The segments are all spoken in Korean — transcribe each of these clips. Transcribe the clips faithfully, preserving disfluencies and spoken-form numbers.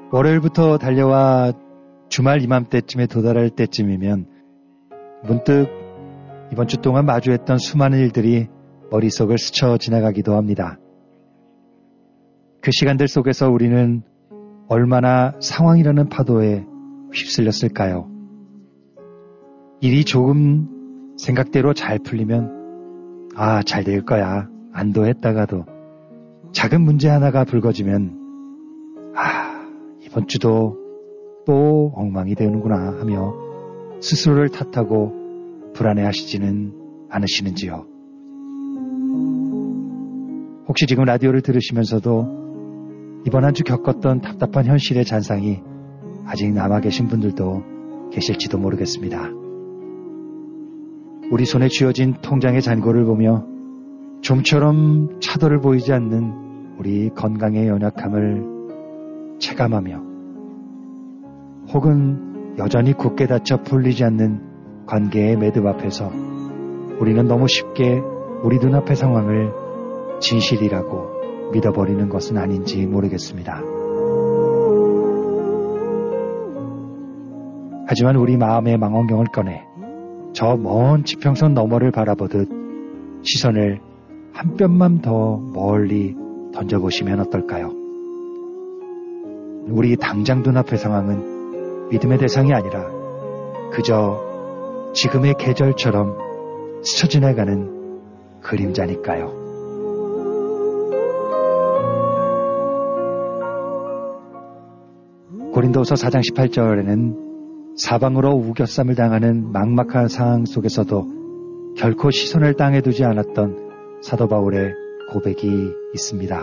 월요일부터 달려와 주말 이맘때쯤에 도달할 때쯤이면 문득 이번 주 동안 마주했던 수많은 일들이 머릿속을 스쳐 지나가기도 합니다. 그 시간들 속에서 우리는 얼마나 상황이라는 파도에 휩쓸렸을까요? 일이 조금 생각대로 잘 풀리면 아, 잘 될 거야 안도했다가도 작은 문제 하나가 불거지면 아, 이번 주도 또 엉망이 되는구나 하며 스스로를 탓하고 불안해하시지는 않으시는지요? 혹시 지금 라디오를 들으시면서도 이번 한 주 겪었던 답답한 현실의 잔상이 아직 남아 계신 분들도 계실지도 모르겠습니다. 우리 손에 쥐어진 통장의 잔고를 보며 좀처럼 차도를 보이지 않는 우리 건강의 연약함을 체감하며 혹은 여전히 굳게 닫혀 풀리지 않는 관계의 매듭 앞에서 우리는 너무 쉽게 우리 눈앞의 상황을 진실이라고 믿어버리는 것은 아닌지 모르겠습니다. 하지만 우리 마음의 망원경을 꺼내 저 먼 지평선 너머를 바라보듯 시선을 한 뼘만 더 멀리 던져보시면 어떨까요? 우리 당장 눈앞의 상황은 믿음의 대상이 아니라 그저 지금의 계절처럼 스쳐 지나가는 그림자니까요. 고린도서 사 장 십팔 절에는 사방으로 우겨쌈을 당하는 막막한 상황 속에서도 결코 시선을 땅에 두지 않았던 사도 바울의 고백이 있습니다.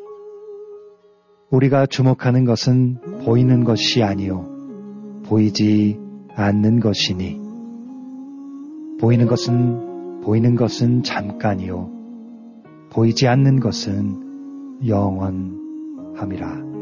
우리가 주목하는 것은 보이는 것이 아니요 보이지 않는 것이니 보이는 것은 보이는 것은 잠깐이요 보이지 않는 것은 영원함이라.